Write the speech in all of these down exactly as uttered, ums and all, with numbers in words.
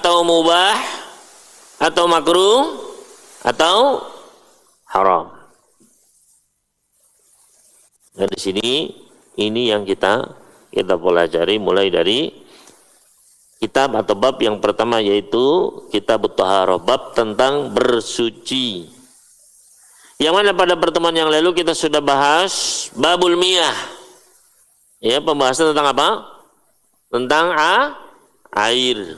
atau mubah atau makruh atau haram. Nah, di sini ini yang kita kita pelajari mulai dari kitab atau bab yang pertama, yaitu kitab Thaharah, bab tentang bersuci. Yang mana pada pertemuan yang lalu kita sudah bahas babul miyah. Ya, pembahasan tentang apa? Tentang a, air.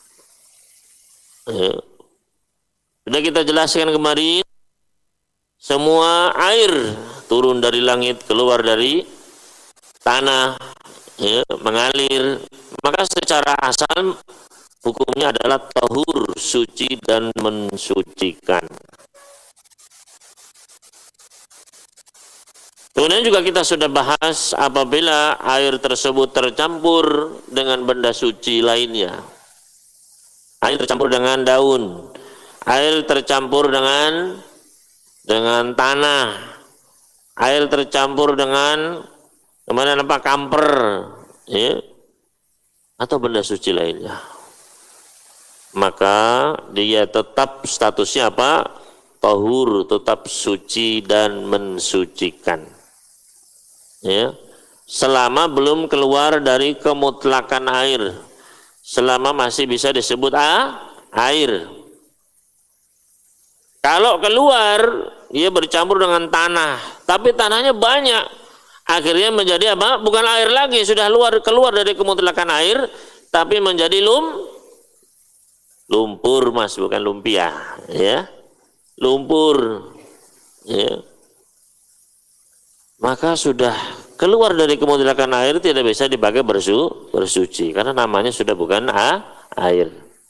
Ya. Sudah kita jelaskan kemarin, semua air turun dari langit, keluar dari tanah, ya, mengalir, maka secara asal hukumnya adalah tahur, suci dan mensucikan. Kemudian juga kita sudah bahas apabila air tersebut tercampur dengan benda suci lainnya. Air tercampur dengan daun, air tercampur dengan dengan tanah, air tercampur dengan kemudian apa, kamper, ya, atau benda suci lainnya, maka dia tetap statusnya apa? Tahur, tetap suci dan mensucikan. Ya, selama belum keluar dari kemutlakan air, selama masih bisa disebut a, air. Kalau keluar, dia bercampur dengan tanah, tapi tanahnya banyak, akhirnya menjadi apa? Bukan air lagi, sudah luar keluar dari kemutlakan air, tapi menjadi lum, lumpur, mas, bukan lumpia, ya, lumpur, ya. Maka sudah keluar dari kemutlakan air, tidak bisa dipakai bersu, bersuci, karena namanya sudah bukan a, air.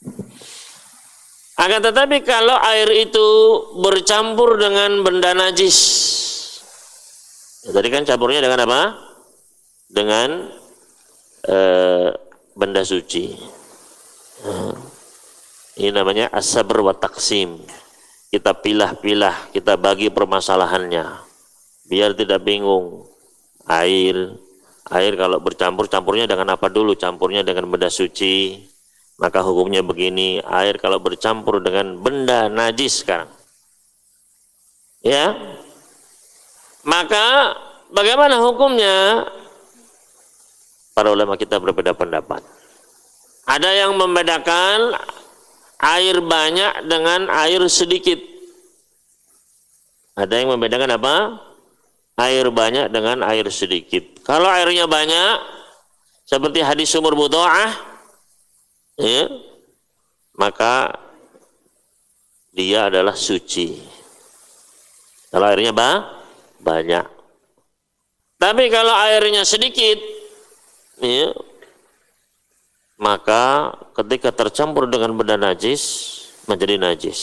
Akan tetapi kalau air itu bercampur dengan benda najis, ya, tadi kan campurnya dengan apa? Dengan e, benda suci. Nah, ini namanya as-sabr wa taqsim. Kita pilah-pilah, kita bagi permasalahannya, biar tidak bingung. Air, air kalau bercampur, campurnya dengan apa dulu? Campurnya dengan benda suci, maka hukumnya begini. Air kalau bercampur dengan benda najis sekarang, ya, maka bagaimana hukumnya? Para ulama kita berbeda pendapat. Ada yang membedakan air banyak dengan air sedikit. Ada yang membedakan apa? Air banyak dengan air sedikit. Kalau airnya banyak, seperti hadis sumur budo'ah, ya, maka dia adalah suci. Kalau airnya ba, banyak. Tapi kalau airnya sedikit, ya, maka ketika tercampur dengan benda najis, menjadi najis.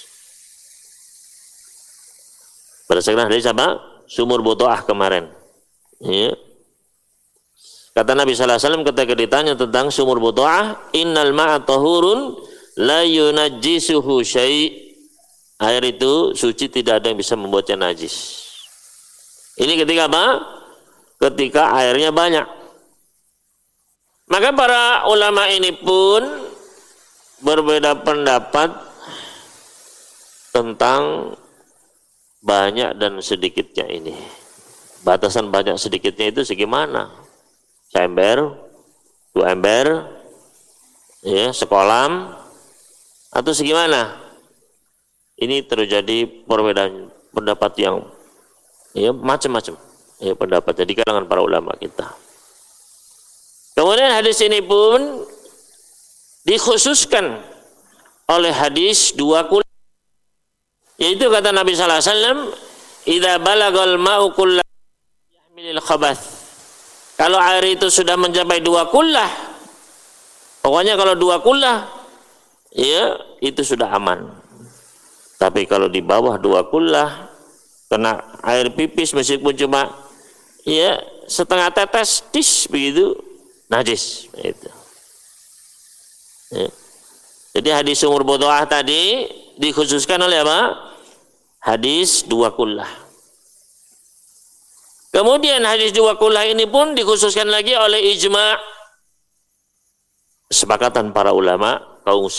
Berdasarkan hadis apa? Sumur budo'ah kemarin, ya. Kata Nabi sallallahu alaihi wasallam ketika ditanya tentang sumur budo'ah, innal ma'a tahurun la yunajjisuhu syai'. Air itu suci, tidak ada yang bisa membuatnya najis. Ini ketika apa? Ketika airnya banyak. Maka para ulama ini pun berbeda pendapat tentang banyak dan sedikitnya ini. Batasan banyak sedikitnya itu segimana? Seember, dua ember, ya, sekolam, atau segimana? Ini terjadi perbedaan pendapat yang, ya, macam-macam, ya, pendapatnya di kalangan para ulama kita. Kemudian hadis ini pun dikhususkan oleh hadis dua kullah, yaitu kata Nabi sallallahu alaihi wasallam, idza balagal ma'u kullah yahmilul khabath. Kalau air itu sudah mencapai dua kullah, pokoknya kalau dua kullah, ya, itu sudah aman. Tapi kalau di bawah dua kullah, kena air pipis meskipun cuma, ya, setengah tetes, tis, begitu, najis. Itu. Ya. Jadi hadis sumur budo'ah tadi dikhususkan oleh apa? Hadis dua kullah. Kemudian hadis dua kullah ini pun dikhususkan lagi oleh ijma', kesepakatan para ulama kaum